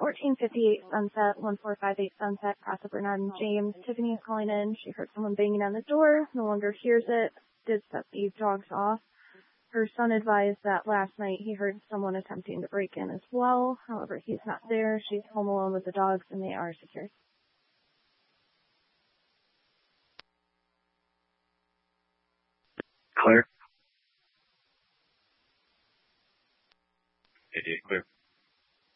1458 Sunset, 1458 Sunset, Casa Bernard and James. Tiffany is calling in. She heard someone banging on the door, no longer hears it, did set the dogs off. Her son advised that last night he heard someone attempting to break in as well. However, he's not there. She's home alone with the dogs, and they are secure. Claire?